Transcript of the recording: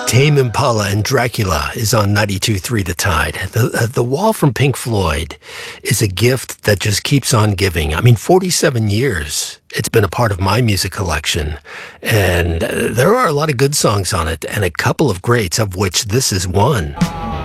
Tame Impala and Dracula is on 92.3 The Tide. The Wall from Pink Floyd is a gift that just keeps on giving. I mean, 47 years it's been a part of my music collection, and there are a lot of good songs on it, and a couple of greats, of which this is one.